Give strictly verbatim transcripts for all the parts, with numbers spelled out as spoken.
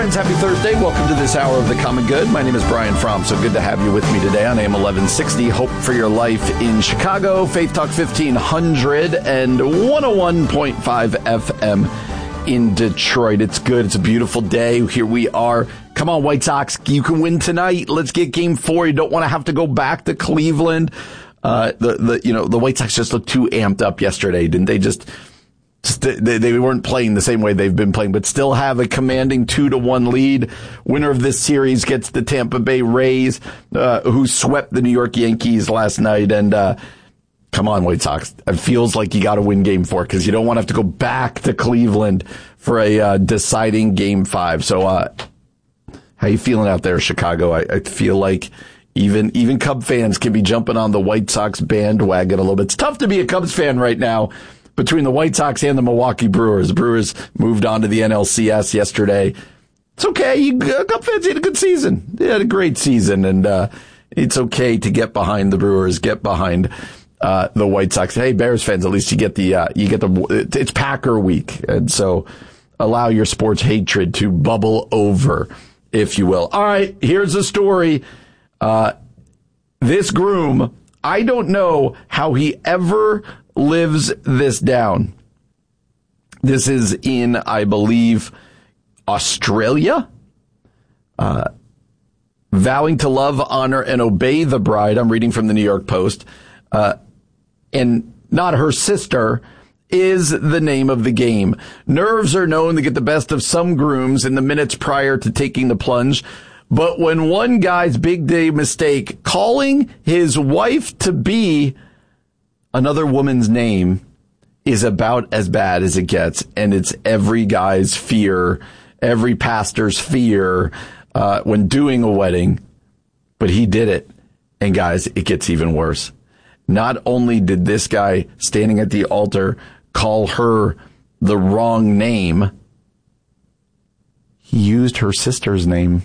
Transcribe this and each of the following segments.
friends, happy Thursday. Welcome to this hour of The Common Good. My name is Brian Fromm. So good to have you with me today on A M eleven sixty. Hope for your life in Chicago. Faith Talk fifteen hundred and one oh one point five F M in Detroit. It's good. It's a beautiful day. Here we are. Come on, White Sox. You can win tonight. Let's get game four. You don't want to have to go back to Cleveland. Uh, the, the, you know, the White Sox just looked too amped up yesterday. Didn't they just... They, they weren't playing the same way they've been playing, but still have a commanding two to one lead. Winner of this series gets the Tampa Bay Rays, uh, who swept the New York Yankees last night. And, uh, come on, White Sox. It feels like you got to win game four because you don't want to have to go back to Cleveland for a, uh, deciding game five. So, uh, how you feeling out there, Chicago? I, I feel like even, even Cub fans can be jumping on the White Sox bandwagon a little bit. It's tough to be a Cubs fan right now. Between the White Sox and the Milwaukee Brewers. The Brewers moved on to the N L C S yesterday. It's okay. You, Cub fans had a good season. They had a great season, and uh it's okay to get behind the Brewers, get behind uh the White Sox. Hey, Bears fans, at least you get the uh you get the it's Packer week, and so allow your sports hatred to bubble over, if you will. All right, here's the story. Uh this groom, I don't know how he ever lives this down. This is in, I believe, Australia. Uh, vowing to love, honor, and obey the bride. I'm reading from the New York Post. Uh, and not her sister is the name of the game. Nerves are known to get the best of some grooms in the minutes prior to taking the plunge. But when one guy's big day mistake, calling his wife-to-be another woman's name, is about as bad as it gets, and it's every guy's fear, every pastor's fear uh when doing a wedding. But he did it, and guys, it gets even worse. Not only did this guy standing at the altar call her the wrong name, he used her sister's name.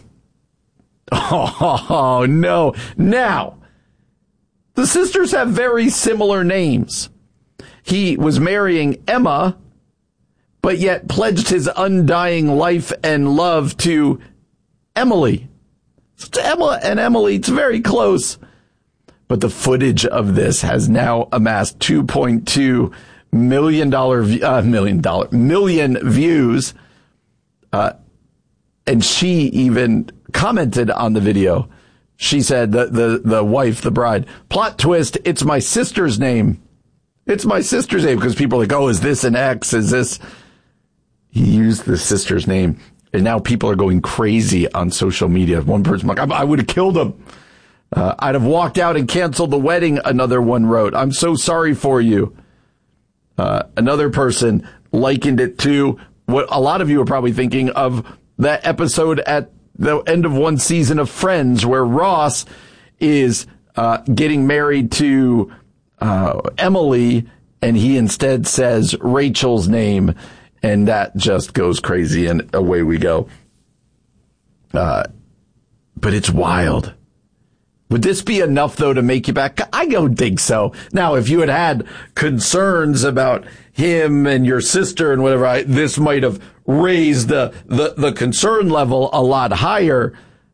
Oh, no. Now, the sisters have very similar names. He was marrying Emma, but yet pledged his undying life and love to Emily. So to Emma and Emily, it's very close. But the footage of this has now amassed two point two million dollar, uh, million dollar, million views. Uh, and she even commented on the video. She said, the, the, the wife, the bride, plot twist, it's my sister's name. It's my sister's name, because people are like, oh, is this an ex? Is this? He used the sister's name. And now people are going crazy on social media. One person like, I, I would have killed him. Uh, I'd have walked out and canceled the wedding, another one wrote. I'm so sorry for you. Uh, another person likened it to what a lot of you are probably thinking of, that episode at the end of one season of Friends, where Ross is uh getting married to uh Emily, and he instead says Rachel's name, and that just goes crazy, and away we go. Uh but it's wild. Would this be enough, though, to make you back? I don't think so. Now, if you had had concerns about him and your sister and whatever, I, this might have raised the, the, the concern level a lot higher.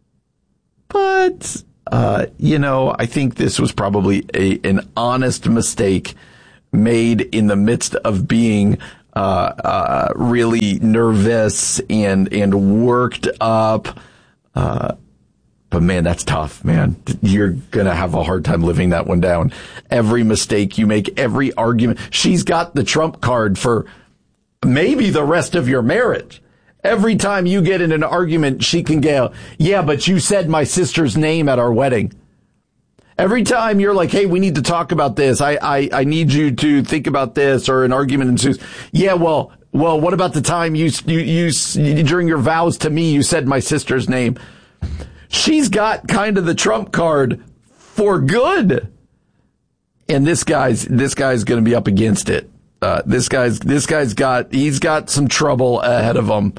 But, uh, you know, I think this was probably a, an honest mistake made in the midst of being, uh, uh, really nervous and, and worked up. Uh, But man, that's tough, man. You're going to have a hard time living that one down. Every mistake you make, every argument. She's got the trump card for maybe the rest of your marriage. Every time you get in an argument, she can go, yeah, but you said my sister's name at our wedding. Every time you're like, hey, we need to talk about this. I, I, I need you to think about this, or an argument ensues. Yeah, well, well, what about the time you, you, you, during your vows to me, you said my sister's name? She's got kind of the trump card for good. And this guy's, this guy's going to be up against it. Uh, this guy's, this guy's got, he's got some trouble ahead of him.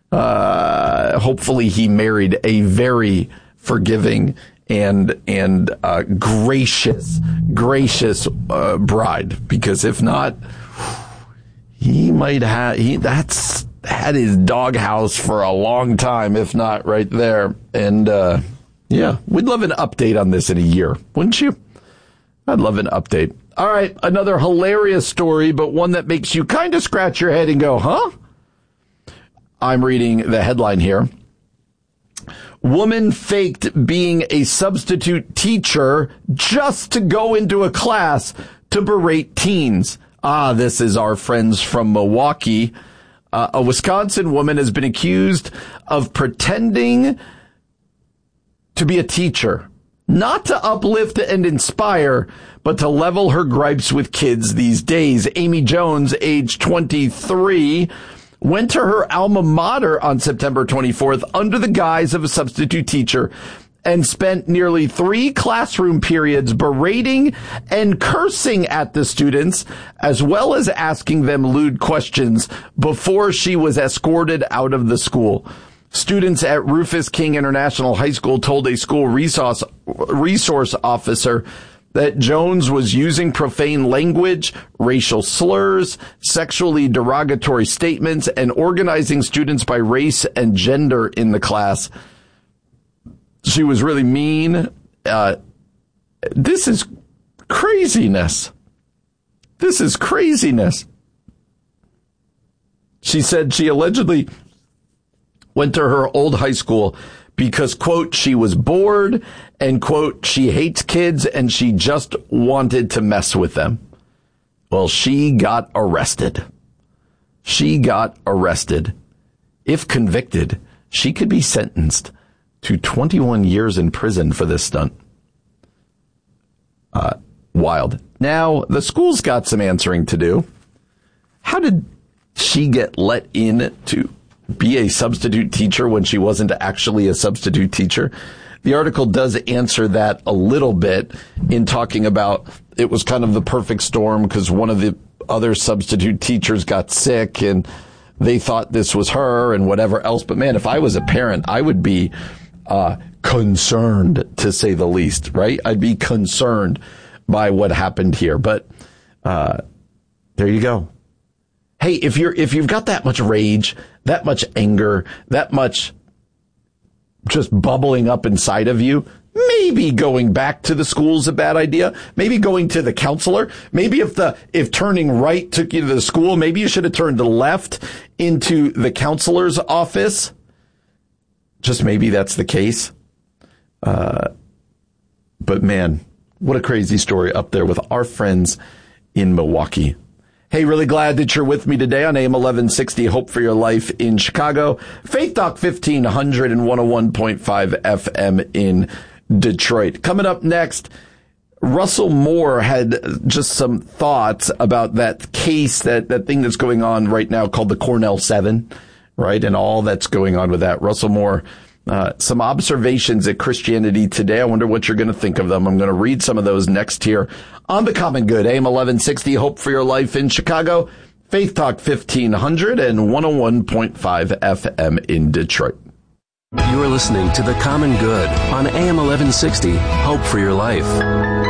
Uh, hopefully he married a very forgiving and, and, uh, gracious, gracious, uh, bride. Because if not, he might have, he, that's, had his doghouse for a long time, if not right there. And, uh, yeah, we'd love an update on this in a year, wouldn't you? I'd love an update. All right, another hilarious story, but one that makes you kind of scratch your head and go, huh? I'm reading the headline here. Woman faked being a substitute teacher just to go into a class to berate teens. Ah, this is our friends from Milwaukee. Uh, a Wisconsin woman has been accused of pretending to be a teacher, not to uplift and inspire, but to level her gripes with kids these days. Amy Jones, age twenty-three, went to her alma mater on September twenty-fourth under the guise of a substitute teacher and spent nearly three classroom periods berating and cursing at the students, as well as asking them lewd questions before she was escorted out of the school. Students at Rufus King International High School told a school resource, resource officer that Jones was using profane language, racial slurs, sexually derogatory statements, and organizing students by race and gender in the class. She was really mean. Uh, this is craziness. This is craziness. She said she allegedly went to her old high school because, quote, she was bored and, quote, she hates kids and she just wanted to mess with them. Well, she got arrested. She got arrested. If convicted, she could be sentenced to twenty-one years in prison for this stunt. Uh, wild. Now, the school's got some answering to do. How did she get let in to be a substitute teacher when she wasn't actually a substitute teacher? The article does answer that a little bit in talking about it was kind of the perfect storm because one of the other substitute teachers got sick and they thought this was her and whatever else. But man, if I was a parent, I would be uh concerned, to say the least, right? I'd be concerned by what happened here. But uh there you go. Hey, if you're if you've got that much rage, that much anger, that much just bubbling up inside of you, maybe going back to the school's a bad idea. Maybe going to the counselor. Maybe if the if turning right took you to the school, maybe you should have turned left into the counselor's office. Just maybe that's the case. Uh, but man, what a crazy story up there with our friends in Milwaukee. Hey, really glad that you're with me today on A M eleven sixty, Hope for Your Life in Chicago, Faith Talk fifteen hundred and one oh one point five F M in Detroit. Coming up next, Russell Moore had just some thoughts about that case, that, that thing that's going on right now called the Cornell Seven, right? And all that's going on with that. Russell Moore, uh, some observations at Christianity Today. I wonder what you're going to think of them. I'm going to read some of those next here on The Common Good, A M eleven sixty, Hope for Your Life in Chicago, Faith Talk fifteen hundred and one oh one point five F M in Detroit. You are listening to The Common Good on A M eleven sixty, Hope for Your Life.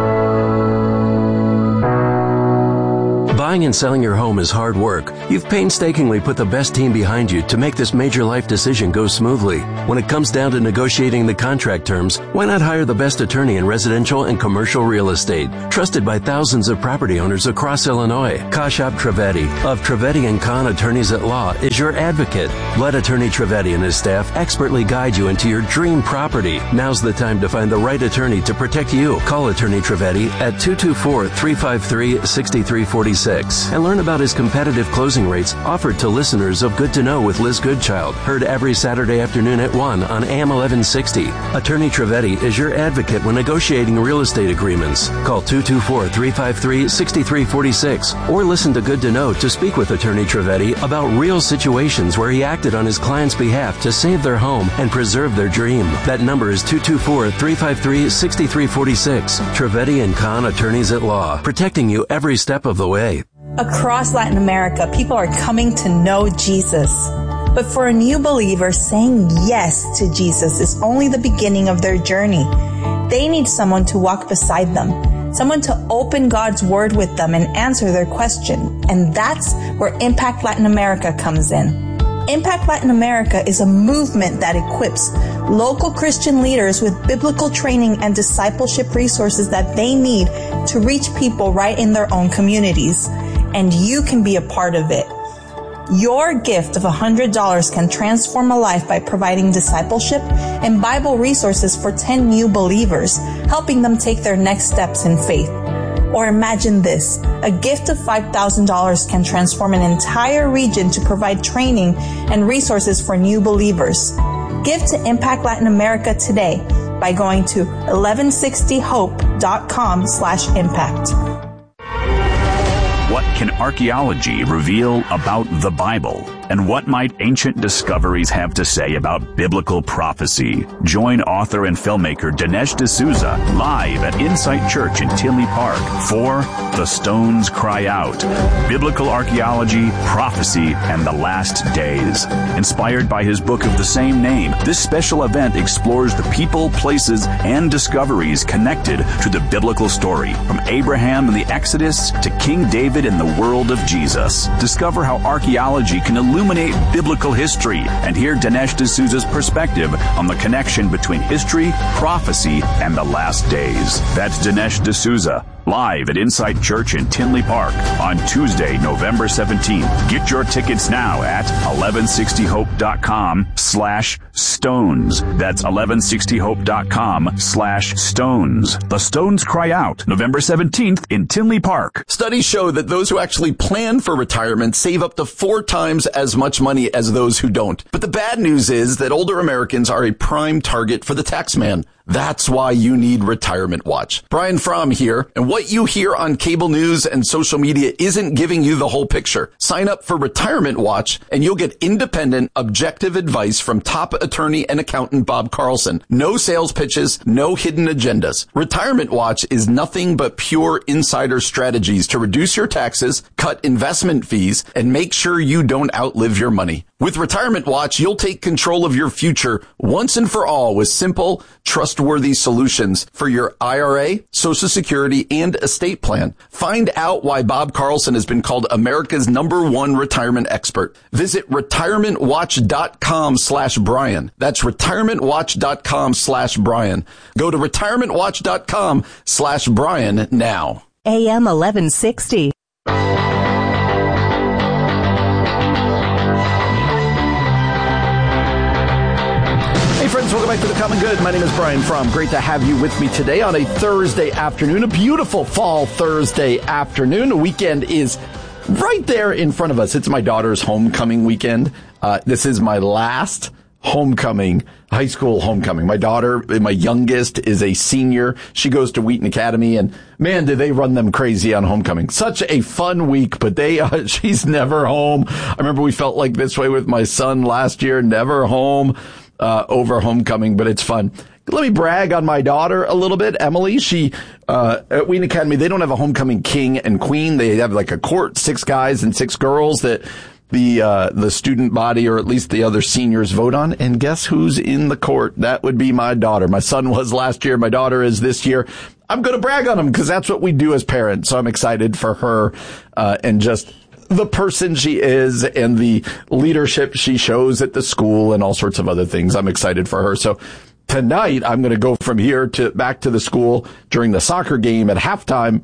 Buying and selling your home is hard work. You've painstakingly put the best team behind you to make this major life decision go smoothly. When it comes down to negotiating the contract terms, why not hire the best attorney in residential and commercial real estate, trusted by thousands of property owners across Illinois? Kashab Trivedi of Trivedi and Kahn Attorneys at Law is your advocate. Let Attorney Trivedi and his staff expertly guide you into your dream property. Now's the time to find the right attorney to protect you. Call Attorney Trivedi at two two four, three five three, six three four six and learn about his competitive closing rates offered to listeners of Good to Know with Liz Goodchild. Heard every Saturday afternoon at one on A M eleven sixty. Attorney Trivedi is your advocate when negotiating real estate agreements. Call two two four, three five three, six three four six or listen to Good to Know to speak with Attorney Trivedi about real situations where he acted on his client's behalf to save their home and preserve their dream. That number is two two four, three five three, six three four six. Trivedi and Kahn Attorneys at Law, protecting you every step of the way. Across Latin America, people are coming to know Jesus. But for a new believer, saying yes to Jesus is only the beginning of their journey. They need someone to walk beside them, someone to open God's word with them and answer their question. And that's where Impact Latin America comes in. Impact Latin America is a movement that equips local Christian leaders with biblical training and discipleship resources that they need to reach people right in their own communities. And you can be a part of it. Your gift of one hundred dollars can transform a life by providing discipleship and Bible resources for ten new believers, helping them take their next steps in faith. Or imagine this, a gift of five thousand dollars can transform an entire region to provide training and resources for new believers. Give to Impact Latin America today by going to eleven sixty hope dot com slash impact. What can archaeology reveal about the Bible? And what might ancient discoveries have to say about biblical prophecy? Join author and filmmaker Dinesh D'Souza live at Insight Church in Tinley Park for The Stones Cry Out, Biblical Archaeology, Prophecy, and the Last Days. Inspired by his book of the same name, this special event explores the people, places, and discoveries connected to the biblical story, from Abraham and the Exodus to King David and the world of Jesus. Discover how archaeology can illuminate biblical history and hear Dinesh D'Souza's perspective on the connection between history, prophecy, and the last days. That's Dinesh D'Souza, live at Insight Church in Tinley Park on Tuesday, November seventeenth. Get your tickets now at eleven sixty hope dot com slash stones. That's eleven sixty hope dot com slash stones. The Stones Cry Out, November seventeenth in Tinley Park. Studies show that those who actually plan for retirement save up to four times as much money as those who don't. But the bad news is that older Americans are a prime target for the tax man. That's why you need Retirement Watch. Brian Fromm here, and what you hear on cable news and social media isn't giving you the whole picture. Sign up for Retirement Watch, and you'll get independent, objective advice from top attorney and accountant Bob Carlson. No sales pitches, no hidden agendas. Retirement Watch is nothing but pure insider strategies to reduce your taxes, cut investment fees, and make sure you don't outlive your money. With Retirement Watch, you'll take control of your future once and for all with simple, trustworthy solutions for your I R A, Social Security, and estate plan. Find out why Bob Carlson has been called America's number one retirement expert. Visit retirement watch dot com slash Brian. That's retirement watch dot com slash Brian. Go to retirement watch dot com slash Brian now. A M eleven sixty. Hey friends, welcome back to The Common Good. My name is Brian Fromm. Great to have you with me today on a Thursday afternoon, a beautiful fall Thursday afternoon. The weekend is right there in front of us. It's my daughter's homecoming weekend. Uh, this is my last homecoming, high school homecoming. My daughter, my youngest, is a senior. She goes to Wheaton Academy, and man, did they run them crazy on homecoming. Such a fun week, but they, uh, she's never home. I remember we felt like this way with my son last year, never home. Uh, over homecoming, but it's fun. Let me brag on my daughter a little bit. Emily, she, uh, at Wheaton Academy, they don't have a homecoming king and queen. They have like a court, six guys and six girls that the, uh, the student body, or at least the other seniors, vote on. And guess who's in the court? That would be my daughter. My son was last year. My daughter is this year. I'm going to brag on them because that's what we do as parents. So I'm excited for her, uh, and just the person she is and the leadership she shows at the school and all sorts of other things. I'm excited for her. So tonight I'm going to go from here to back to the school during the soccer game at halftime.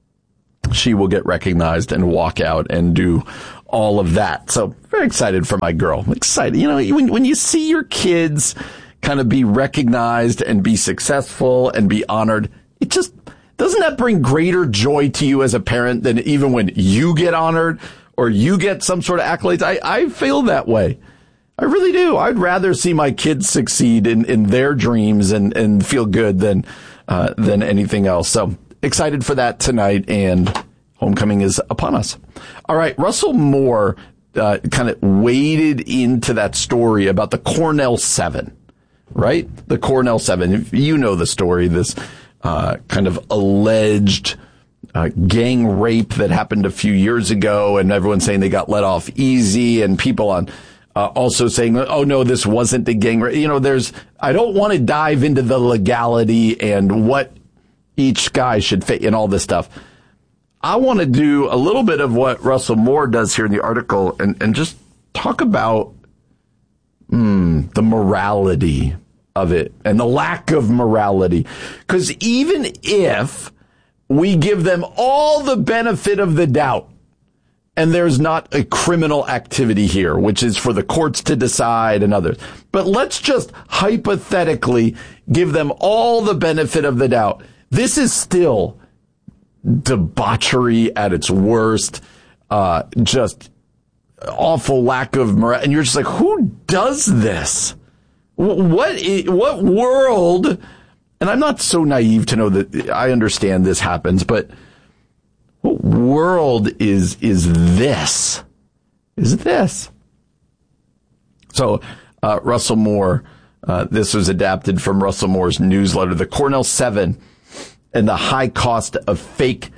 She will get recognized and walk out and do all of that. So very excited for my girl. Excited. You know, when, when you see your kids kind of be recognized and be successful and be honored, it just, doesn't that bring greater joy to you as a parent than even when you get honored or you get some sort of accolades? I, I feel that way. I really do. I'd rather see my kids succeed in, in their dreams and, and feel good than, uh, than anything else. So excited for that tonight, and homecoming is upon us. All right. Russell Moore, uh, kind of waded into that story about the Cornell Seven, right? The Cornell Seven. You know the story, this, Uh, kind of alleged uh, gang rape that happened a few years ago, and everyone's saying they got let off easy, and people on uh, also saying, oh, no, this wasn't a gang rape. You know, there's, I don't want to dive into the legality and what each guy should fit in all this stuff. I want to do a little bit of what Russell Moore does here in the article and, and just talk about mm, the morality of it and the lack of morality. Because even if we give them all the benefit of the doubt, and there's not a criminal activity here, which is for the courts to decide and others. But let's just hypothetically give them all the benefit of the doubt. This is still debauchery at its worst, uh, just awful lack of morale. And you're just like, who does this? What, what world? And I'm not so naive to know that I understand this happens, but what world is, is this? Is this? So, uh, Russell Moore, uh, this was adapted from Russell Moore's newsletter, The Cornell Seven and the High Cost of Fake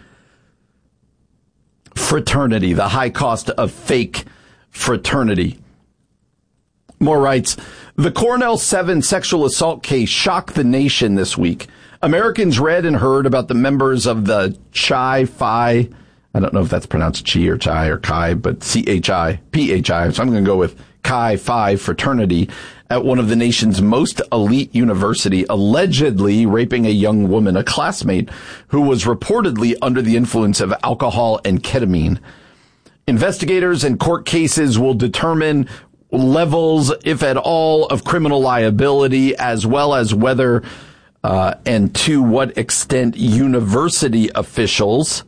Fraternity, the high cost of fake fraternity. Moore writes, the Cornell Seven sexual assault case shocked the nation this week. Americans read and heard about the members of the Chi Phi, I don't know if that's pronounced Chi or Chi or Chi, but C H I, P H I, so I'm going to go with Chi Phi fraternity at one of the nation's most elite university, allegedly raping a young woman, a classmate, who was reportedly under the influence of alcohol and ketamine. Investigators and court cases will determine levels, if at all, of criminal liability, as well as whether uh, and to what extent university officials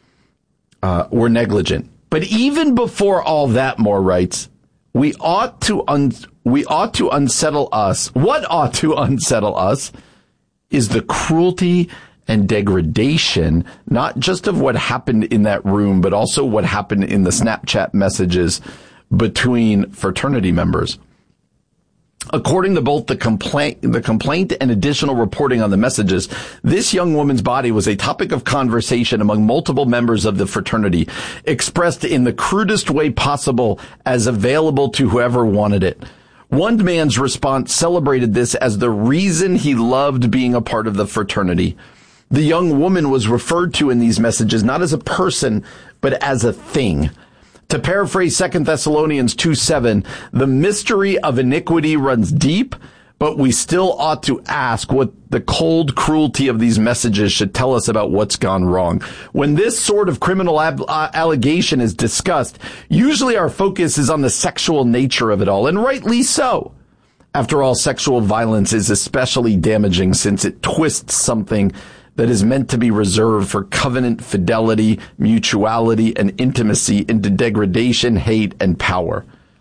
uh, were negligent. But even before all that, Moore writes, we ought to un- we ought to unsettle us. What ought to unsettle us is the cruelty and degradation, not just of what happened in that room, but also what happened in the Snapchat messages between fraternity members. According to both the complaint, the complaint and additional reporting on the messages, this young woman's body was a topic of conversation among multiple members of the fraternity, expressed in the crudest way possible as available to whoever wanted it. One man's response celebrated this as the reason he loved being a part of the fraternity. The young woman was referred to in these messages not as a person, but as a thing. To paraphrase Second Thessalonians two seven, the mystery of iniquity runs deep, but we still ought to ask what the cold cruelty of these messages should tell us about what's gone wrong. When this sort of criminal ab- uh, allegation is discussed, usually our focus is on the sexual nature of it all, and rightly so. After all, sexual violence is especially damaging since it twists something that is meant to be reserved for covenant fidelity, mutuality, and intimacy into degradation, hate, and power.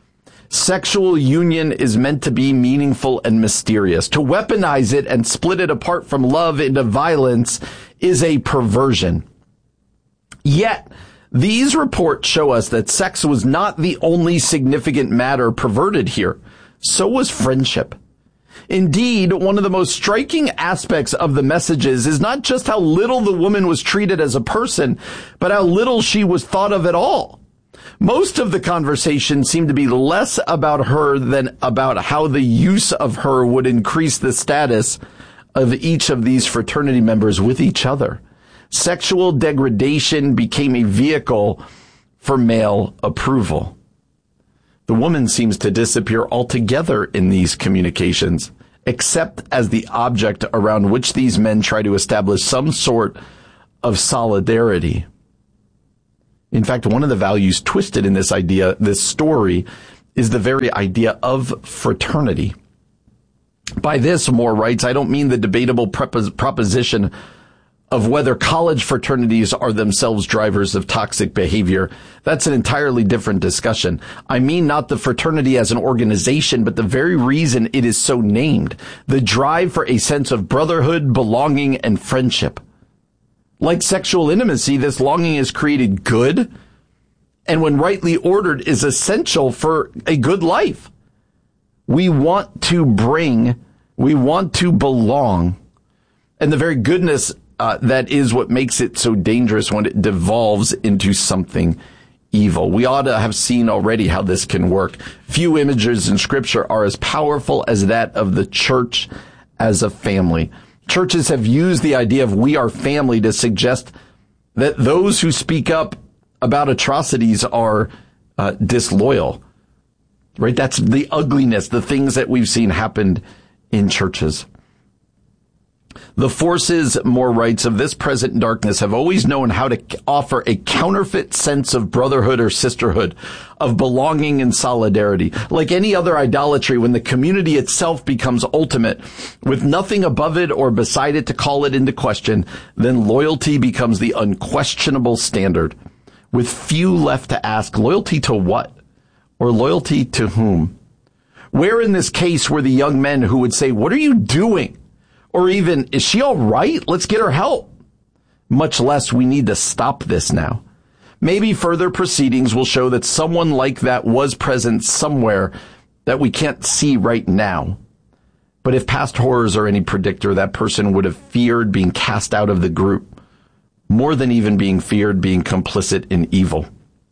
Sexual union is meant to be meaningful and mysterious. To weaponize it and split it apart from love into violence is a perversion. Yet, these reports show us that sex was not the only significant matter perverted here. So was friendship. Indeed, one of the most striking aspects of the messages is not just how little the woman was treated as a person, but how little she was thought of at all. Most of the conversation seemed to be less about her than about how the use of her would increase the status of each of these fraternity members with each other. Sexual degradation became a vehicle for male approval. The woman seems to disappear altogether in these communications, except as the object around which these men try to establish some sort of solidarity. In fact, one of the values twisted in this idea, this story, is the very idea of fraternity. By this, Moore writes, I don't mean the debatable prepos- proposition of whether college fraternities are themselves drivers of toxic behavior. That's an entirely different discussion. I mean not the fraternity as an organization, but the very reason it is so named, the drive for a sense of brotherhood, belonging, and friendship. Like sexual intimacy, this longing is created good, and when rightly ordered, is essential for a good life. We want to bring, we want to belong, and the very goodness Uh, that is what makes it so dangerous when it devolves into something evil. We ought to have seen already how this can work. Few images in Scripture are as powerful as that of the church as a family. Churches have used the idea of we are family to suggest that those who speak up about atrocities are uh, disloyal, right? That's the ugliness, the things that we've seen happened in churches. The forces, more writes, of this present darkness have always known how to offer a counterfeit sense of brotherhood or sisterhood, of belonging and solidarity. Like any other idolatry, when the community itself becomes ultimate, with nothing above it or beside it to call it into question, then loyalty becomes the unquestionable standard. With few left to ask, loyalty to what? Or loyalty to whom? Where in this case were the young men who would say, what are you doing? Or even, is she all right? Let's get her help. Much less, we need to stop this now. Maybe further proceedings will show that someone like that was present somewhere that we can't see right now. But if past horrors are any predictor, that person would have feared being cast out of the group, more than even being feared being complicit in evil.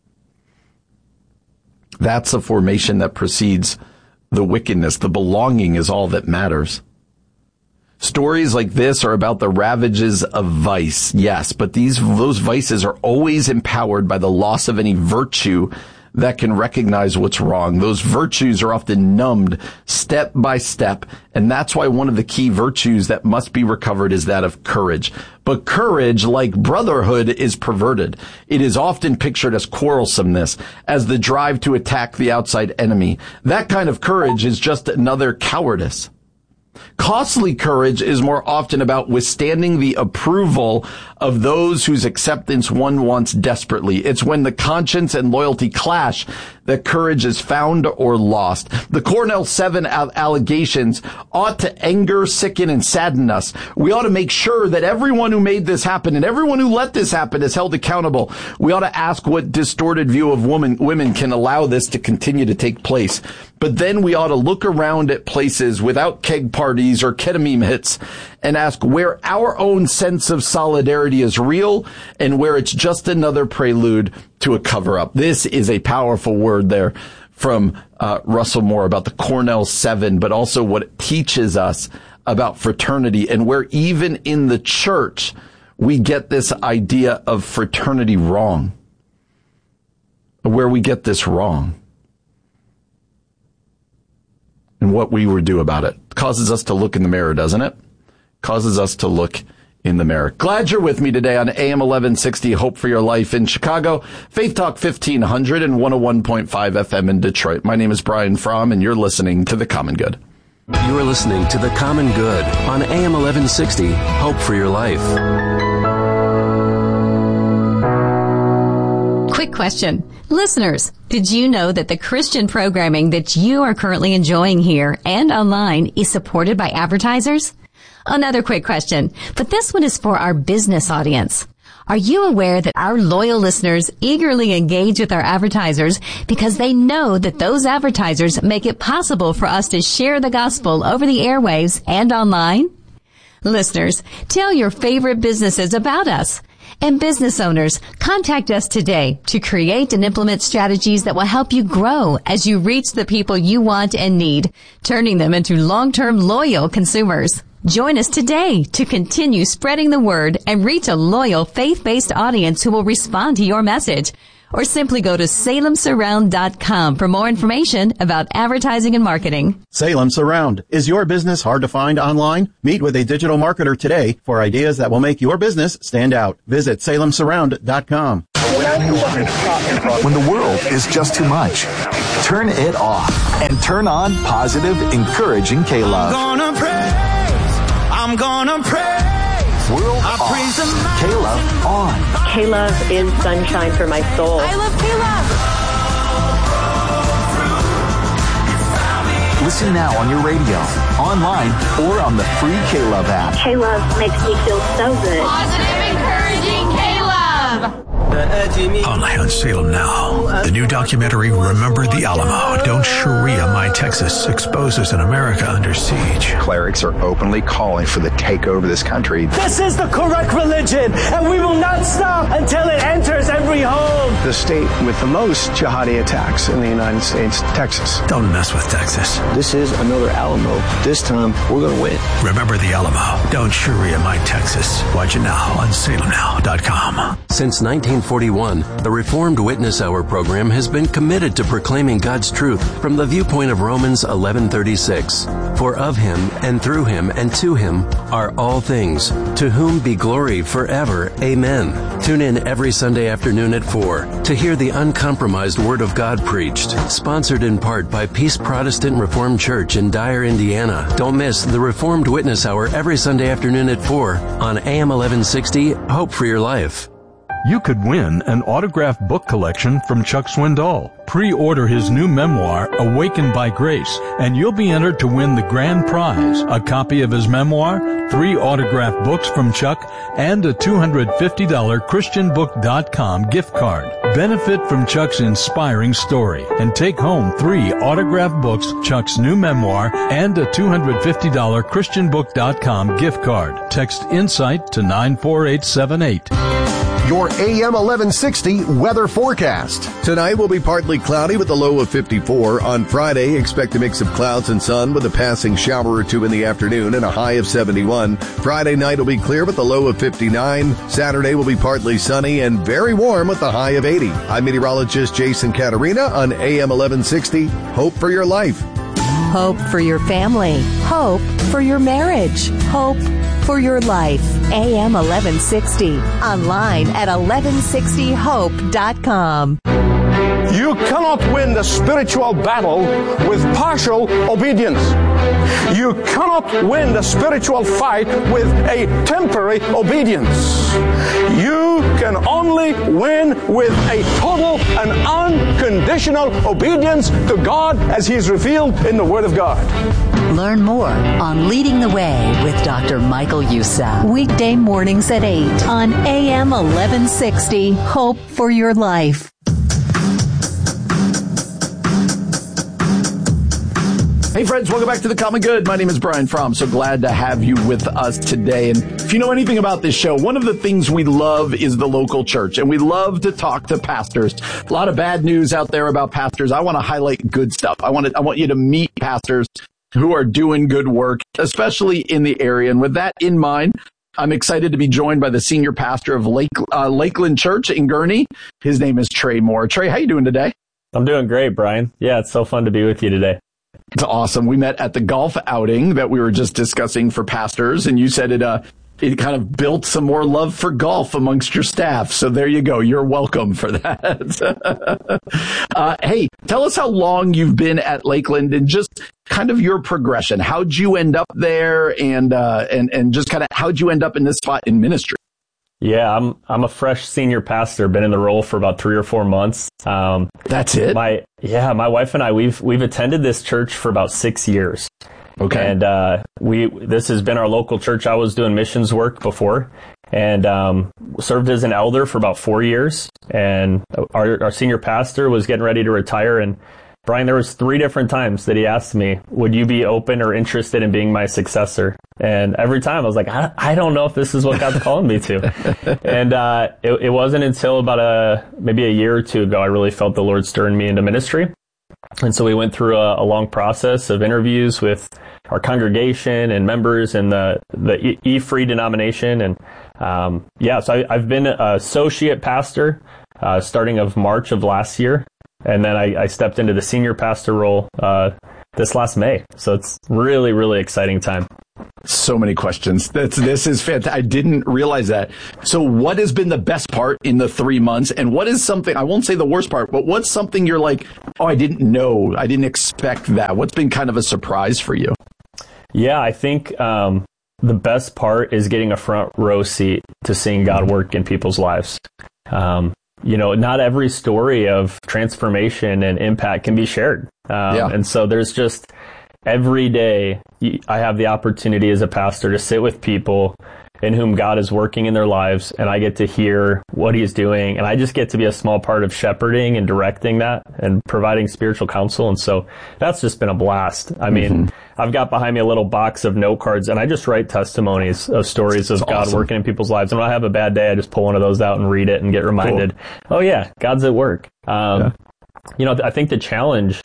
That's a formation that precedes the wickedness. The belonging is all that matters. Stories like this are about the ravages of vice, yes, but these those vices are always empowered by the loss of any virtue that can recognize what's wrong. Those virtues are often numbed step by step, and that's why one of the key virtues that must be recovered is that of courage. But courage, like brotherhood, is perverted. It is often pictured as quarrelsomeness, as the drive to attack the outside enemy. That kind of courage is just another cowardice. Costly courage is more often about withstanding the approval of those whose acceptance one wants desperately. It's when the conscience and loyalty clash that courage is found or lost. The Cornell seven allegations ought to anger, sicken, and sadden us. We ought to make sure that everyone who made this happen and everyone who let this happen is held accountable. We ought to ask what distorted view of woman, women can allow this to continue to take place. But then we ought to look around at places without keg parties or ketamine hits and ask where our own sense of solidarity is real and where it's just another prelude to a cover-up. This is a powerful word there from uh, Russell Moore about the Cornell seven, but also what it teaches us about fraternity and where even in the church we get this idea of fraternity wrong, where we get this wrong. And what we would do about it. Causes us to look in the mirror, doesn't it? Causes us to look in the mirror. Glad you're with me today on A M eleven sixty, Hope for Your Life in Chicago, Faith Talk fifteen hundred and one oh one point five F M in Detroit. My name is Brian Fromm, and you're listening to The Common Good. You are listening to The Common Good on A M eleven sixty, Hope for Your Life. Quick question. Listeners, did you know that the Christian programming that you are currently enjoying here and online is supported by advertisers? Another quick question, but this one is for our business audience. Are you aware that our loyal listeners eagerly engage with our advertisers because they know that those advertisers make it possible for us to share the gospel over the airwaves and online? Listeners, tell your favorite businesses about us. And business owners, contact us today to create and implement strategies that will help you grow as you reach the people you want and need, turning them into long-term loyal consumers. Join us today to continue spreading the word and reach a loyal faith-based audience who will respond to your message. Or simply go to salem surround dot com for more information about advertising and marketing. Salem Surround. Is your business hard to find online? Meet with a digital marketer today for ideas that will make your business stand out. Visit salem surround dot com. When the world is just too much, turn it off and turn on positive, encouraging K-Love. I'm gonna praise. I'm gonna praise. World I off. K-Love on. K-Love is sunshine for my soul. I love K-Love. Listen now on your radio, online, or on the free K-Love app. K-Love makes me feel so good. Positive, encouraging K-Love. Online on Salem Now. The new documentary, Remember the Alamo. Don't Sharia My Town. Texas exposes an America under siege. Clerics are openly calling for the takeover of this country. This is the correct religion, and we will not stop until it enters every home. The state with the most jihadi attacks in the United States, Texas. Don't mess with Texas. This is another Alamo. This time, we're going to win. Remember the Alamo. Don't Sharia my Texas. Watch it now on Salem Now dot com. Since nineteen forty-one, the Reformed Witness Hour program has been committed to proclaiming God's truth from the viewpoint of Romans eleven thirty-six. For of him, and through him, and to him are all things, to whom be glory forever. Amen. Tune in every Sunday afternoon at four to hear the uncompromised Word of God preached. Sponsored in part by Peace Protestant Reformed Church in Dyer, Indiana. Don't miss the Reformed Witness Hour every Sunday afternoon at four on A M eleven sixty, Hope for Your Life. You could win an autographed book collection from Chuck Swindoll. Pre-order his new memoir, Awakened by Grace, and you'll be entered to win the grand prize, a copy of his memoir, three autographed books from Chuck, and a two hundred fifty dollars Christian book dot com gift card. Benefit from Chuck's inspiring story and take home three autographed books, Chuck's new memoir, and a two hundred fifty dollars Christian book dot com gift card. Text INSIGHT to nine four eight seven eight. Your A M eleven sixty weather forecast. Tonight will be partly cloudy with a low of fifty-four. On Friday, expect a mix of clouds and sun with a passing shower or two in the afternoon and a high of seventy-one. Friday night will be clear with a low of fifty-nine. Saturday will be partly sunny and very warm with a high of eighty. I'm meteorologist Jason Caterina on A M eleven sixty. Hope for your life. Hope for your family. Hope for your marriage. Hope for your life. A M eleven sixty. Online at eleven sixty hope dot com. You cannot win the spiritual battle with partial obedience. You cannot win the spiritual fight with a temporary obedience. You can only win with a total and unconditional obedience to God as He's revealed in the Word of God. Learn more on Leading the Way with Doctor Michael Youssef. Weekday mornings at eight on A M eleven sixty. Hope for your life. Hey friends, welcome back to The Common Good. My name is Brian Fromm. So glad to have you with us today. And if you know anything about this show, one of the things we love is the local church, and we love to talk to pastors. A lot of bad news out there about pastors. I want to highlight good stuff. I want to, I want you to meet pastors who are doing good work, especially in the area. And with that in mind, I'm excited to be joined by the senior pastor of Lake, uh, Lakeland Church in Gurnee. His name is Trey Moore. Trey, how you doing today? I'm doing great, Brian. Yeah, it's so fun to be with you today. It's awesome. We met at the golf outing that we were just discussing for pastors, and you said it uh it kind of built some more love for golf amongst your staff. So there you go. You're welcome for that. uh, hey, tell us how long you've been at Lakeland and just kind of your progression. How'd you end up there, and uh, and and just kind of how'd you end up in this spot in ministry? Yeah, I'm I'm a fresh senior pastor. Been in the role for about three or four months. Um, That's it. My yeah, my wife and I we've we've attended this church for about six years. Okay. And uh, we this has been our local church. I was doing missions work before, and um, served as an elder for about four years. And our our senior pastor was getting ready to retire. And Brian, there was three different times that he asked me, "Would you be open or interested in being my successor?" And every time I was like, I, I don't know if this is what God's calling me to. And uh, it, it wasn't until about a maybe a year or two ago I really felt the Lord stirring me into ministry. And so we went through a, a long process of interviews with our congregation and members in the the E-Free denomination. And um, yeah, so I, I've been an associate pastor uh, starting of March of last year. And then I, I stepped into the senior pastor role uh, this last May. So it's really, really exciting time. So many questions. That's, this is fantastic. I didn't realize that. So what has been the best part in the three months? And what is something, I won't say the worst part, but what's something you're like, oh, I didn't know. I didn't expect that. What's been kind of a surprise for you? Yeah, I think um, the best part is getting a front row seat to seeing God work in people's lives. Um, You know, not every story of transformation and impact can be shared. Um, yeah. And so there's just every day I have the opportunity as a pastor to sit with people in whom God is working in their lives, and I get to hear what he's doing, and I just get to be a small part of shepherding and directing that and providing spiritual counsel. And so that's just been a blast. I mean, mm-hmm. I've got behind me a little box of note cards, and I just write testimonies of stories of that's God awesome. Working in people's lives. And when I have a bad day, I just pull one of those out and read it and get reminded, cool. oh yeah, God's at work. Um, yeah. You know, I think the challenge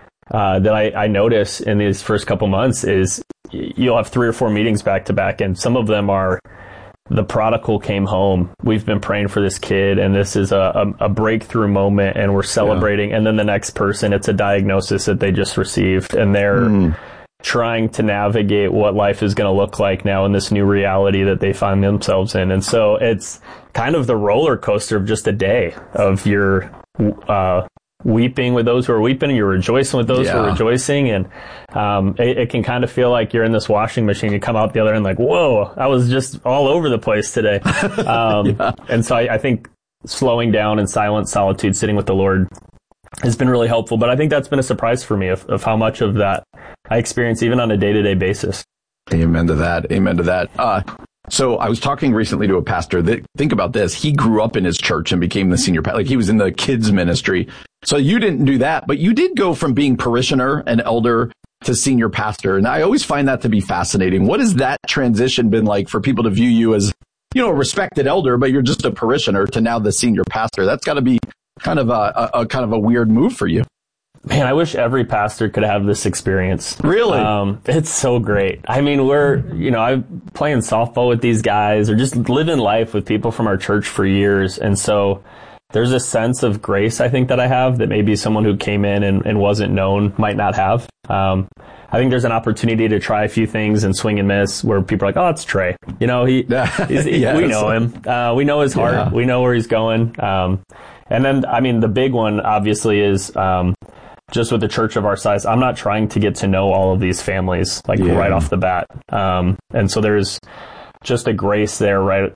uh, that I, I notice in these first couple months is you'll have three or four meetings back to back, and some of them are the prodigal came home. We've been praying for this kid, and this is a, a, a breakthrough moment, and we're celebrating. Yeah. And then the next person, it's a diagnosis that they just received, and they're mm. trying to navigate what life is going to look like now in this new reality that they find themselves in. And so it's kind of the roller coaster of just a day of your uh weeping with those who are weeping, and you're rejoicing with those yeah. who are rejoicing. And um, it, it can kind of feel like you're in this washing machine. You come out the other end like, whoa, I was just all over the place today. Um, yeah. And so I, I think slowing down in silence, solitude, sitting with the Lord has been really helpful. But I think that's been a surprise for me of, of how much of that I experience even on a day-to-day basis. Amen to that. Amen to that. Uh, So I was talking recently to a pastor that, think about this, he grew up in his church and became the senior pastor. Like, he was in the kids ministry. So you didn't do that, but you did go from being parishioner and elder to senior pastor. And I always find that to be fascinating. What has that transition been like for people to view you as, you know, a respected elder, but you're just a parishioner, to now the senior pastor? That's got to be kind of a, a, a kind of a weird move for you. Man, I wish every pastor could have this experience. Really? Um, it's so great. I mean, we're, you know, I'm playing softball with these guys or just living life with people from our church for years. And so there's a sense of grace, I think, that I have that maybe someone who came in and, and wasn't known might not have. Um, I think there's an opportunity to try a few things and swing and miss where people are like, oh, that's Trey. You know, he, he's, he yes. we know him. Uh, we know his heart. Yeah. We know where he's going. Um, and then, I mean, the big one obviously is, um, just with a church of our size, I'm not trying to get to know all of these families like yeah. right off the bat. Um, and so there's just a grace there, right,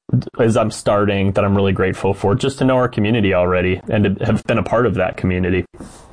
as I'm starting, that I'm really grateful for, just to know our community already and to have been a part of that community.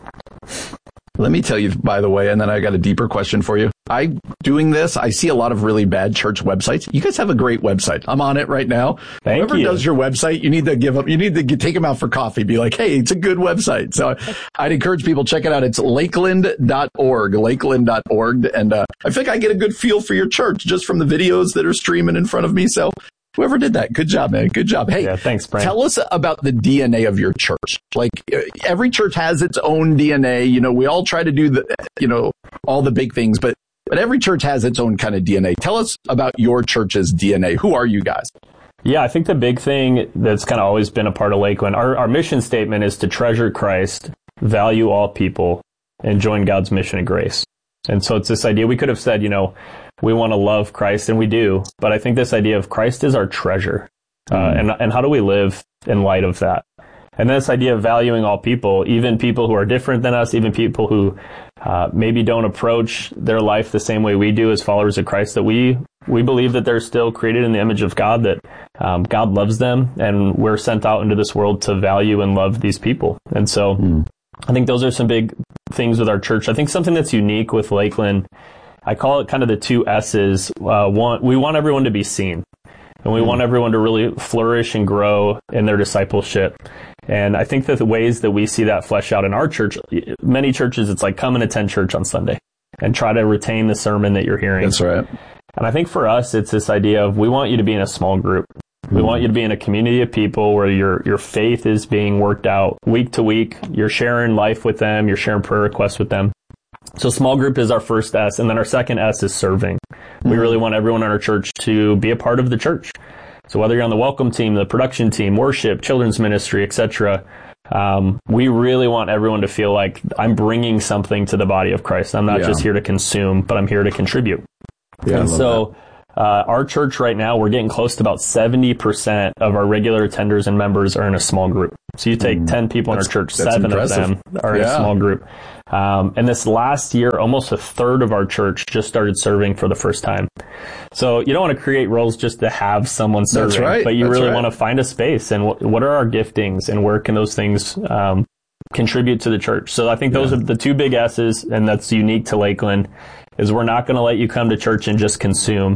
Let me tell you, by the way, and then I got a deeper question for you. I, doing this, I see a lot of really bad church websites. You guys have a great website. I'm on it right now. Thank Whoever you. does your website, you need to give up, you need to get, take them out for coffee. Be like, hey, it's a good website. So I'd encourage people, check it out. It's lakeland dot org, lakeland dot org. And, uh, I think I get a good feel for your church just from the videos that are streaming in front of me. So whoever did that, good job, man. Good job. Hey, yeah, thanks, Brian. Tell us about the D N A of your church. Like, every church has its own D N A. You know, we all try to do the, you know, all the big things, but, but every church has its own kind of D N A. Tell us about your church's D N A. Who are you guys? Yeah, I think the big thing that's kind of always been a part of Lakeland, our, our mission statement is to treasure Christ, value all people, and join God's mission and grace. And so it's this idea, we could have said, you know, we want to love Christ, and we do, but I think this idea of Christ is our treasure. Uh, mm. and, and how do we live in light of that? And this idea of valuing all people, even people who are different than us, even people who uh, maybe don't approach their life the same way we do as followers of Christ, that we we believe that they're still created in the image of God, that um, God loves them, and we're sent out into this world to value and love these people. And so mm. I think those are some big things with our church. I think something that's unique with Lakeland, I call it kind of the two S's. Uh, one, we want everyone to be seen, and we mm. want everyone to really flourish and grow in their discipleship. And I think that the ways that we see that flesh out in our church, many churches, it's like come and attend church on Sunday and try to retain the sermon that you're hearing. That's right. And I think for us, it's this idea of we want you to be in a small group. We want you to be in a community of people where your your faith is being worked out week to week. You're sharing life with them. You're sharing prayer requests with them. So small group is our first S. And then our second S is serving. Mm-hmm. We really want everyone in our church to be a part of the church. So whether you're on the welcome team, the production team, worship, children's ministry, et cetera, um, we really want everyone to feel like I'm bringing something to the body of Christ. I'm not yeah. just here to consume, but I'm here to contribute. Yeah, and so uh, our church right now, we're getting close to about seventy percent of our regular attenders and members are in a small group. So you take mm, ten people in our church, seven impressive. of them are yeah. in a small group. Um, and this last year, almost a third of our church just started serving for the first time. So you don't want to create roles just to have someone serving, That's right. but you That's really right. want to find a space. And w- what are our giftings, and where can those things um, contribute to the church? So I think those yeah. are the two big S's, and that's unique to Lakeland, is we're not going to let you come to church and just consume.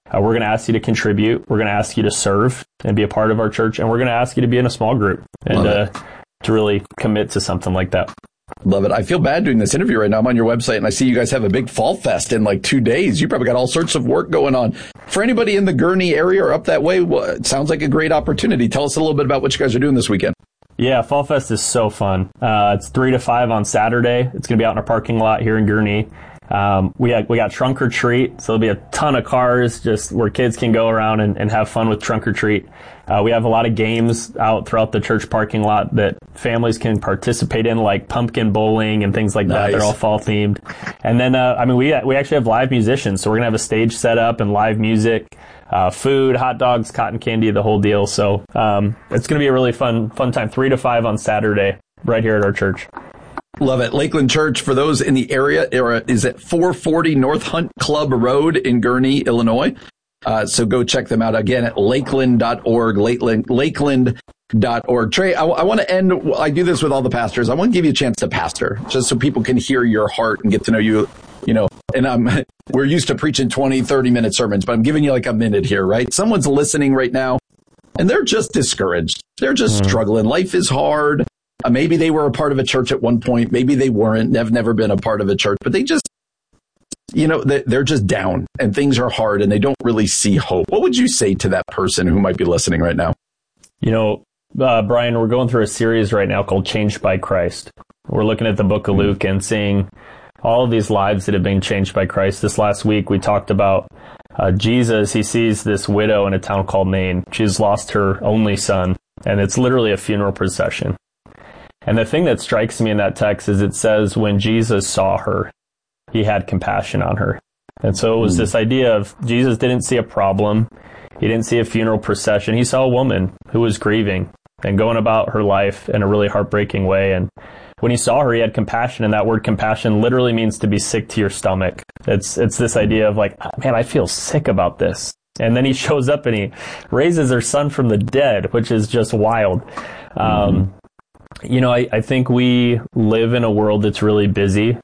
Uh, we're going to ask you to contribute. We're going to ask you to serve and be a part of our church. And we're going to ask you to be in a small group and uh, to really commit to something like that. Love it. I feel bad doing this interview right now. I'm on your website and I see you guys have a big fall fest in like two days. You probably got all sorts of work going on. For anybody in the Gurnee area or up that way, well, it sounds like a great opportunity. Tell us a little bit about what you guys are doing this weekend. Yeah, Fall Fest is so fun. Uh, it's three to five on Saturday. It's going to be out in our parking lot here in Gurnee. Um, we got, we got Trunk or Treat, so there'll be a ton of cars just where kids can go around and, and have fun with Trunk or Treat. Uh, we have a lot of games out throughout the church parking lot that families can participate in, like pumpkin bowling and things like Nice. that. They're all fall themed. And then, uh, I mean, we, we actually have live musicians, so we're going to have a stage set up and live music, uh, food, hot dogs, cotton candy, the whole deal. So, um, it's going to be a really fun, fun time, three to five on Saturday right here at our church. Love it. Lakeland Church, for those in the area, is at four forty North Hunt Club Road in Gurnee, Illinois. Uh, so go check them out again at lakeland dot org, lakeland, lakeland dot org. Trey, I, I want to end, I do this with all the pastors. I want to give you a chance to pastor, just so people can hear your heart and get to know you, you know, and I'm, we're used to preaching twenty, thirty minute sermons, but I'm giving you like a minute here, right? Someone's listening right now and they're just discouraged. They're just mm. struggling. Life is hard. Uh, maybe they were a part of a church at one point. Maybe they weren't. They've never been a part of a church, but they just, you know, they're just down and things are hard and they don't really see hope. What would you say to that person who might be listening right now? You know, uh, Brian, we're going through a series right now called Changed by Christ. We're looking at the book of Luke and seeing all of these lives that have been changed by Christ. This last week, we talked about uh, Jesus. He sees this widow in a town called Nain. She's lost her only son, and it's literally a funeral procession. And the thing that strikes me in that text is it says when Jesus saw her, he had compassion on her. And so it was mm. this idea of Jesus didn't see a problem. He didn't see a funeral procession. He saw a woman who was grieving and going about her life in a really heartbreaking way. And when he saw her, he had compassion. And that word compassion literally means to be sick to your stomach. It's, it's this idea of like, man, I feel sick about this. And then he shows up and he raises her son from the dead, which is just wild. Mm. Um, You know, I, I think we live in a world that's really busy.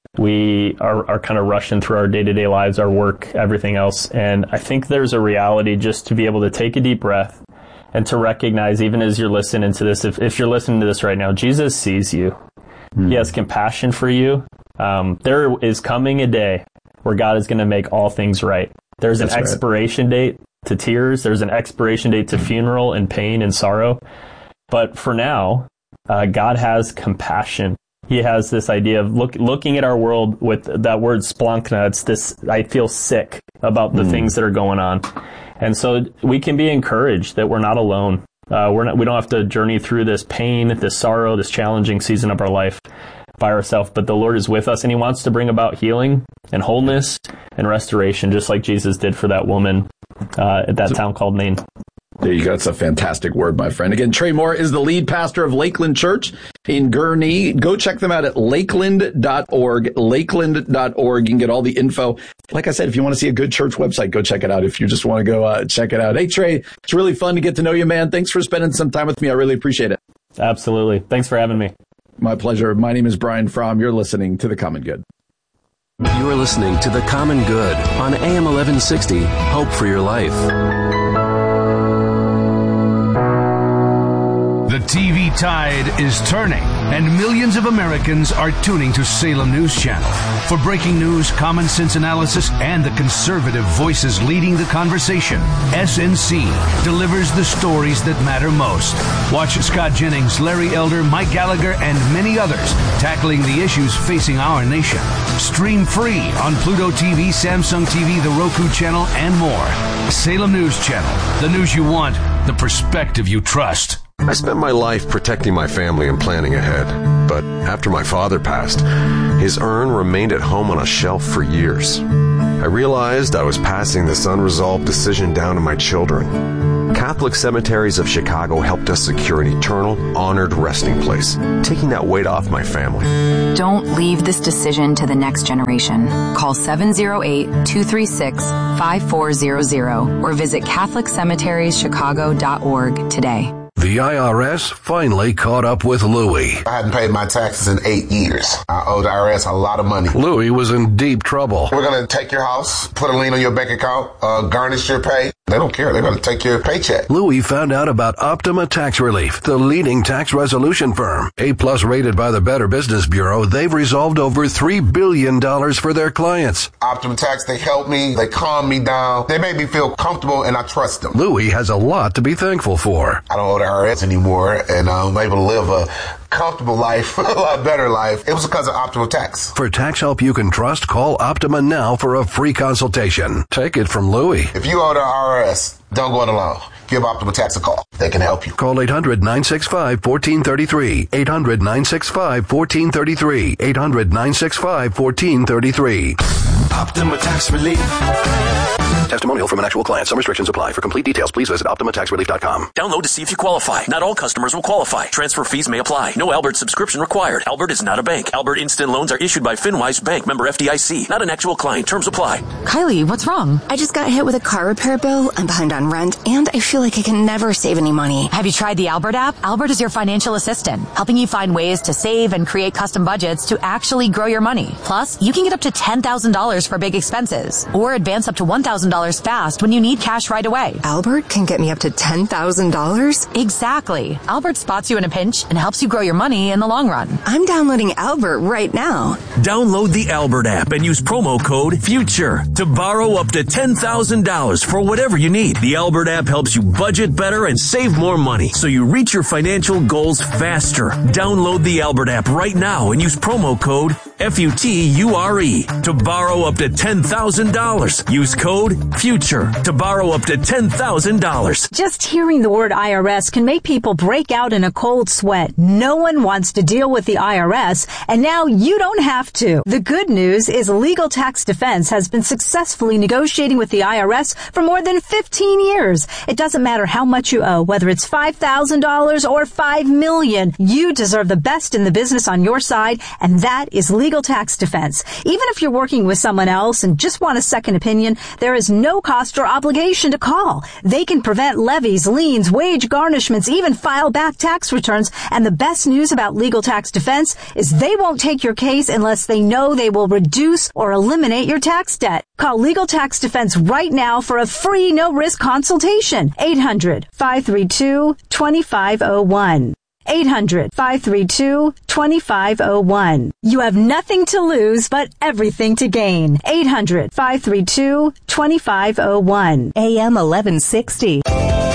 We are, are kind of rushing through our day-to-day lives, our work, everything else. And I think there's a reality just to be able to take a deep breath and to recognize, even as you're listening to this, if, if you're listening to this right now, Jesus sees you. Mm. He has compassion for you. Um, there is coming a day where God is going to make all things right. There's an that's expiration right. date to tears. There's an expiration date to funeral and pain and sorrow. But for now, Uh, God has compassion. He has this idea of look, looking at our world with that word splankna. It's this, I feel sick about the mm. things that are going on. And so we can be encouraged that we're not alone. Uh, we're not, we don't have to journey through this pain, this sorrow, this challenging season of our life by ourselves, but the Lord is with us and he wants to bring about healing and wholeness and restoration, just like Jesus did for that woman uh, at that so- town called Nain. There you go. That's a fantastic word, my friend. Again, Trey Moore is the lead pastor of Lakeland Church in Gurnee. Go check them out at lakeland dot org, lakeland dot org. You can get all the info. Like I said, if you want to see a good church website, go check it out. If you just want to go uh, check it out. Hey, Trey, it's really fun to get to know you, man. Thanks for spending some time with me. I really appreciate it. Absolutely. Thanks for having me. My pleasure. My name is Brian Fromm. You're listening to The Common Good. You are listening to The Common Good on A M eleven sixty, Hope for Your Life. The T V tide is turning, and millions of Americans are tuning to Salem News Channel. For breaking news, common sense analysis, and the conservative voices leading the conversation, S N C delivers the stories that matter most. Watch Scott Jennings, Larry Elder, Mike Gallagher, and many others tackling the issues facing our nation. Stream free on Pluto T V, Samsung T V, the Roku channel, and more. Salem News Channel, the news you want, the perspective you trust. I spent my life protecting my family and planning ahead, but after my father passed, his urn remained at home on a shelf for years. I realized I was passing this unresolved decision down to my children. Catholic Cemeteries of Chicago helped us secure an eternal, honored resting place, taking that weight off my family. Don't leave this decision to the next generation. Call seven oh eight, two three six, five four zero zero or visit catholic cemeteries chicago dot org today. The I R S finally caught up with Louie. I hadn't paid my taxes in eight years. I owed the I R S a lot of money. Louie was in deep trouble. We're going to take your house, put a lien on your bank account, uh, garnish your pay. They don't care. They're going to take your paycheck. Louie found out about Optima Tax Relief, the leading tax resolution firm. A-plus rated by the Better Business Bureau, they've resolved over three billion dollars for their clients. Optima Tax, they help me. They calm me down. They make me feel comfortable, and I trust them. Louie has a lot to be thankful for. I don't owe the I R S anymore, and I'm able to live a comfortable life, a lot better life. It was because of Optima Tax. For tax help you can trust, call Optima now for a free consultation. Take it from Louie. If you owe the I R S, don't go it alone. Give Optima Tax a call. They can help you. Call eight hundred, nine six five, one four three three. eight hundred, nine six five, one four three three. eight hundred, nine six five, one four three three. Optima Tax Relief. Testimonial from an actual client. Some restrictions apply. For complete details, please visit Optima Tax Relief dot com. Download to see if you qualify. Not all customers will qualify. Transfer fees may apply. No Albert subscription required. Albert is not a bank. Albert Instant Loans are issued by FinWise Bank, member F D I C. Not an actual client. Terms apply. Kylie, what's wrong? I just got hit with a car repair bill. I'm behind on rent, and I feel like I can never save any money. Have you tried the Albert app? Albert is your financial assistant, helping you find ways to save and create custom budgets to actually grow your money. Plus, you can get up to ten thousand dollars for big expenses, or advance up to one thousand dollars fast when you need cash right away. Albert can get me up to ten thousand dollars? Exactly. Albert spots you in a pinch and helps you grow your money in the long run. I'm downloading Albert right now. Download the Albert app and use promo code FUTURE to borrow up to ten thousand dollars for whatever you need. The Albert app helps you budget better and save more money so you reach your financial goals faster. Download the Albert app right now and use promo code F U T U R E to borrow up to ten thousand dollars. Use code FUTURE to borrow up to ten thousand dollars. Just hearing the word I R S can make people break out in a cold sweat. No one wants to deal with the I R S, and now you don't have to. The good news is Legal Tax Defense has been successfully negotiating with the I R S for more than fifteen years. It doesn't matter how much you owe, whether it's five thousand dollars or five million dollars. You deserve the best in the business on your side, and that is Legal Tax Defense. Even if you're working with someone else and just want a second opinion, there is no cost or obligation to call. They can prevent levies, liens, wage garnishments, even file back tax returns. And the best news about Legal Tax Defense is they won't take your case unless they know they will reduce or eliminate your tax debt. Call Legal Tax Defense right now for a free no-risk consultation. eight hundred, five three two, two five zero one. eight hundred, five three two, two five zero one. You have nothing to lose, but everything to gain. eight hundred, five three two, two five zero one. A M eleven sixty.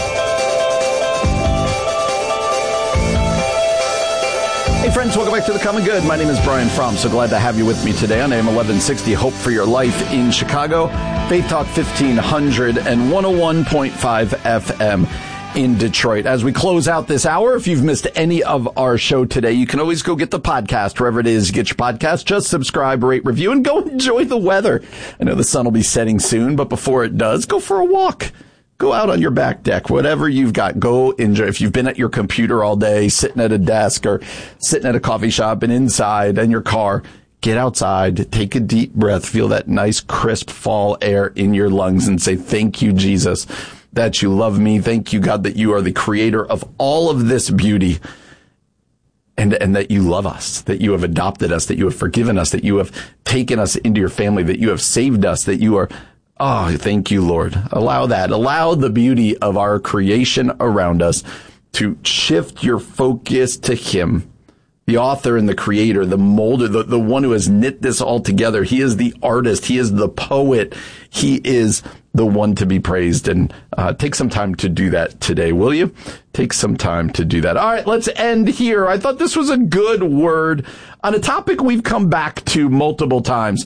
Hey friends, welcome back to The Common Good. My name is Brian Fromm. So glad to have you with me today on A M eleven sixty, Hope for Your Life in Chicago, Faith Talk fifteen hundred and one oh one point five F M in Detroit. As we close out this hour, if you've missed any of our show today, you can always go get the podcast wherever it is you get your podcast. Just subscribe, rate, review, and go enjoy the weather. I know the sun will be setting soon, but before it does, go for a walk. Go out on your back deck, whatever you've got, go enjoy. If you've been at your computer all day, sitting at a desk or sitting at a coffee shop and inside in your car, get outside, take a deep breath, feel that nice crisp fall air in your lungs and say, thank you, Jesus, that you love me. Thank you, God, that you are the creator of all of this beauty. And, and that you love us, that you have adopted us, that you have forgiven us, that you have taken us into your family, that you have saved us, that you are, oh, thank you, Lord. Allow that. Allow the beauty of our creation around us to shift your focus to Him, the author and the creator, the molder, the, the one who has knit this all together. He is the artist. He is the poet. He is the one to be praised. And uh, take some time to do that today, will you? Take some time to do that. All right, let's end here. I thought this was a good word on a topic we've come back to multiple times.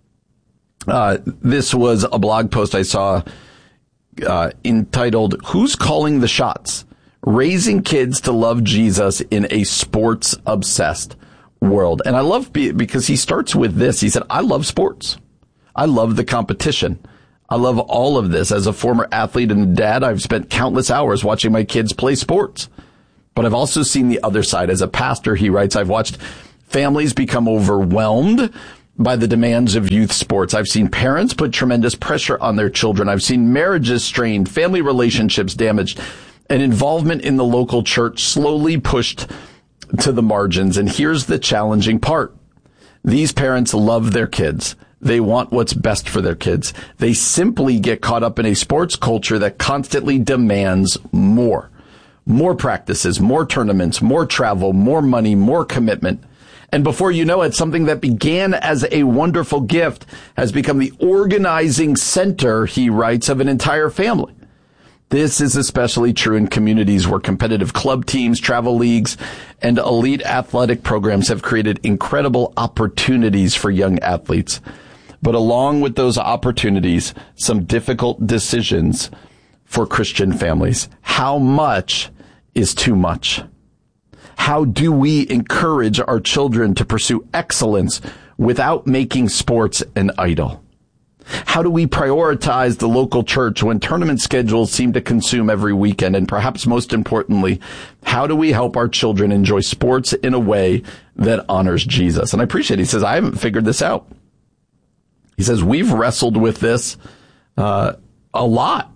Uh, this was a blog post I saw uh, entitled, Who's Calling the Shots? Raising Kids to Love Jesus in a Sports-Obsessed World. And I love be- because he starts with this. He said, I love sports. I love the competition. I love all of this. As a former athlete and dad, I've spent countless hours watching my kids play sports. But I've also seen the other side. As a pastor, he writes, I've watched families become overwhelmed by the demands of youth sports. I've seen parents put tremendous pressure on their children. I've seen marriages strained, family relationships damaged, and involvement in the local church slowly pushed to the margins. And here's the challenging part. These parents love their kids. They want what's best for their kids. They simply get caught up in a sports culture that constantly demands more. More practices, more tournaments, more travel, more money, more commitment. And before you know it, something that began as a wonderful gift has become the organizing center, he writes, of an entire family. This is especially true in communities where competitive club teams, travel leagues, and elite athletic programs have created incredible opportunities for young athletes. But along with those opportunities, some difficult decisions for Christian families. How much is too much? How do we encourage our children to pursue excellence without making sports an idol? How do we prioritize the local church when tournament schedules seem to consume every weekend? And perhaps most importantly, how do we help our children enjoy sports in a way that honors Jesus? And I appreciate it. He says, I haven't figured this out. He says, we've wrestled with this uh, a lot.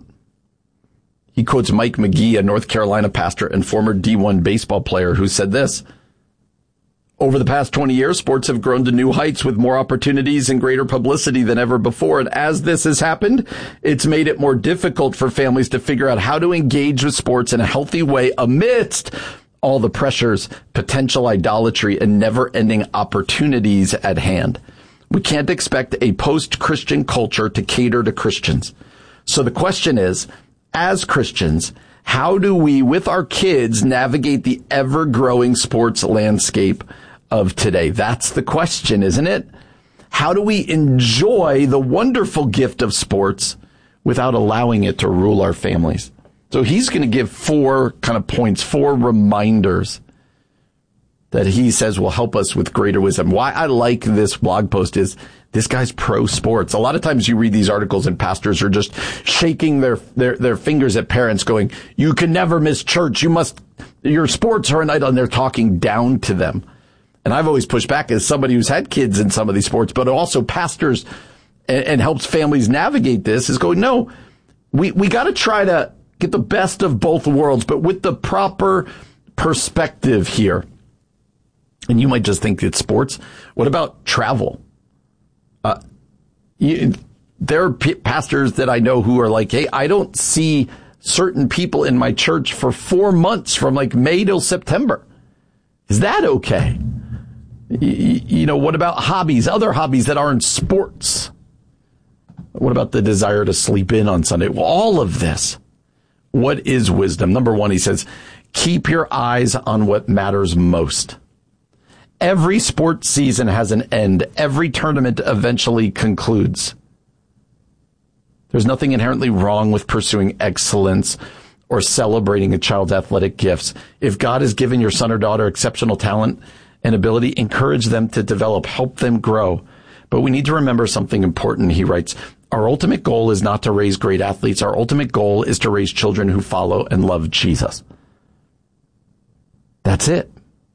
He quotes Mike McGee, a North Carolina pastor and former D one baseball player, who said this: over the past twenty years, sports have grown to new heights with more opportunities and greater publicity than ever before. And as this has happened, it's made it more difficult for families to figure out how to engage with sports in a healthy way amidst all the pressures, potential idolatry, and never-ending opportunities at hand. We can't expect a post-Christian culture to cater to Christians. So the question is, as Christians, how do we, with our kids, navigate the ever-growing sports landscape of today? That's the question, isn't it? How do we enjoy the wonderful gift of sports without allowing it to rule our families? So he's going to give four kind of points, four reminders that he says will help us with greater wisdom. Why I like this blog post is this guy's pro sports. A lot of times you read these articles and pastors are just shaking their, their, their fingers at parents going, you can never miss church. You must, your sports are an idol, and they're talking down to them. And I've always pushed back as somebody who's had kids in some of these sports, but also pastors and, and helps families navigate this, is going, no, we, we got to try to get the best of both worlds, but with the proper perspective here. And you might just think it's sports. What about travel? Uh, you, there are p- pastors that I know who are like, hey, I don't see certain people in my church for four months from like May till September. Is that okay? Y- you know, what about hobbies, other hobbies that aren't sports? What about the desire to sleep in on Sunday? Well, all of this. What is wisdom? Number one, he says, keep your eyes on what matters most. Every sports season has an end. Every tournament eventually concludes. There's nothing inherently wrong with pursuing excellence or celebrating a child's athletic gifts. If God has given your son or daughter exceptional talent and ability, encourage them to develop, help them grow. But we need to remember something important, he writes. Our ultimate goal is not to raise great athletes. Our ultimate goal is to raise children who follow and love Jesus. That's it.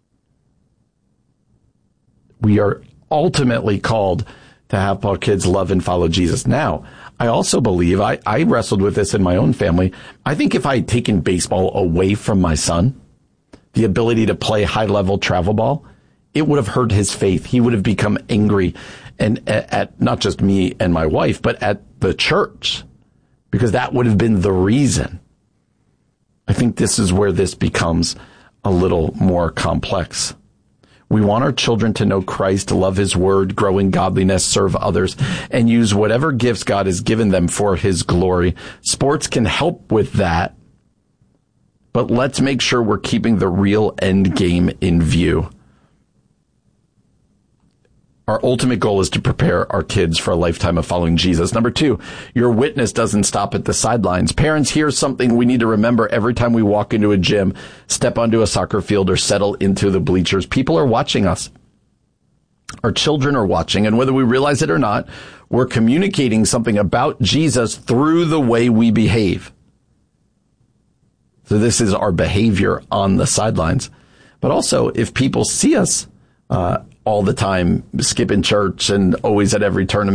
We are ultimately called to have our kids love and follow Jesus. Now, I also believe, I, I wrestled with this in my own family. I think if I had taken baseball away from my son, the ability to play high-level travel ball, it would have hurt his faith. He would have become angry and at, at not just me and my wife, but at the church, because that would have been the reason. I think this is where this becomes a little more complex. We want our children to know Christ, to love his word, grow in godliness, serve others, and use whatever gifts God has given them for his glory. Sports can help with that, but let's make sure we're keeping the real end game in view. Our ultimate goal is to prepare our kids for a lifetime of following Jesus. Number two, your witness doesn't stop at the sidelines. Parents, here's something we need to remember every time we walk into a gym, step onto a soccer field, or settle into the bleachers. People are watching us. Our children are watching, and whether we realize it or not, we're communicating something about Jesus through the way we behave. So this is our behavior on the sidelines. But also, if people see us uh all the time, skipping church and always at every tournament,